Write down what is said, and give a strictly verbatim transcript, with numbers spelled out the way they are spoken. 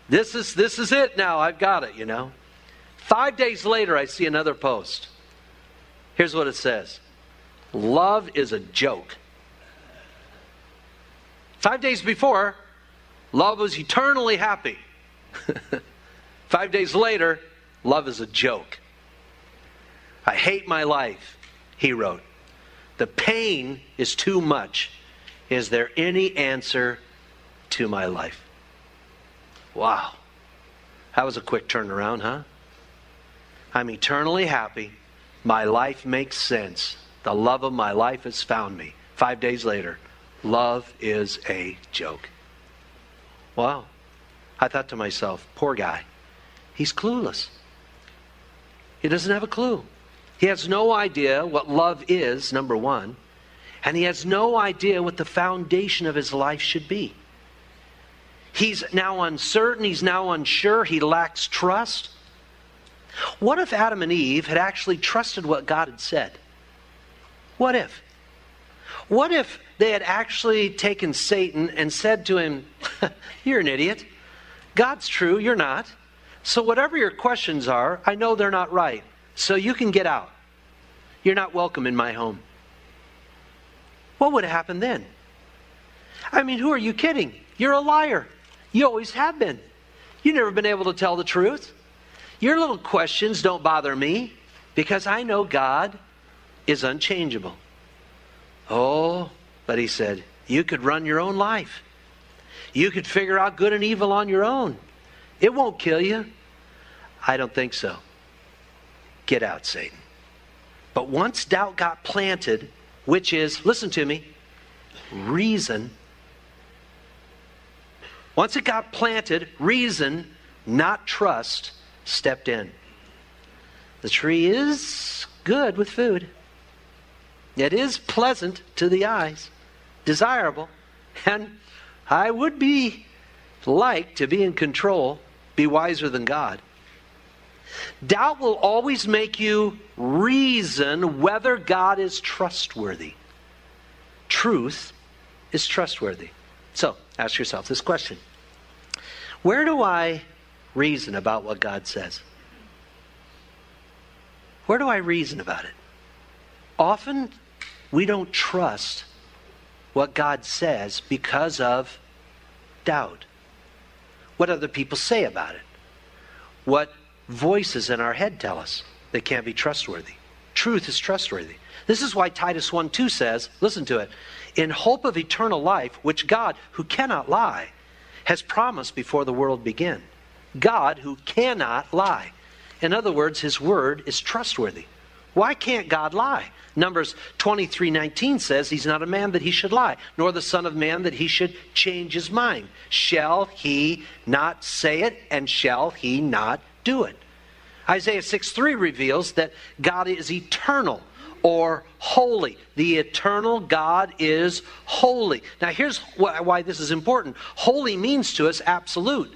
This is, this is it now. I've got it, you know. Five days later, I see another post. Here's what it says. Love is a joke. Five days before, love was eternally happy. Five days later, love is a joke. I hate my life, he wrote. The pain is too much. Is there any answer to my life? Wow. That was a quick turnaround, huh? I'm eternally happy. My life makes sense. The love of my life has found me. Five days later, love is a joke. Wow. I thought to myself, poor guy. He's clueless. He doesn't have a clue. He has no idea what love is, number one. And he has no idea what the foundation of his life should be. He's now uncertain. He's now unsure. He lacks trust. What if Adam and Eve had actually trusted what God had said? What if? What if they had actually taken Satan and said to him, you're an idiot. God's true, you're not. So whatever your questions are, I know they're not right. So you can get out. You're not welcome in my home. What would have happened then? I mean, who are you kidding? You're a liar. You always have been. You've never been able to tell the truth. Your little questions don't bother me because I know God is unchangeable. Oh, but he said, you could run your own life. You could figure out good and evil on your own. It won't kill you. I don't think so. Get out, Satan. But once doubt got planted, which is, listen to me, reason. Once it got planted, reason, not trust, stepped in. The tree is good with food. It is pleasant to the eyes, desirable, and I would be like to be in control, be wiser than God. Doubt will always make you reason whether God is trustworthy. Truth is trustworthy. So, ask yourself this question. Where do I reason about what God says? Where do I reason about it? Often, we don't trust what God says because of doubt. What other people say about it. What voices in our head tell us they can't be trustworthy. Truth is trustworthy. This is why Titus one two says, listen to it, in hope of eternal life, which God, who cannot lie, has promised before the world began. God, who cannot lie. In other words, his word is trustworthy. Why can't God lie? Numbers twenty-three nineteen says he's not a man that he should lie, nor the son of man that he should change his mind. Shall he not say it, and shall he not do it? Isaiah six three reveals that God is eternal or holy. The eternal God is holy. Now here's why this is important. Holy means to us absolute.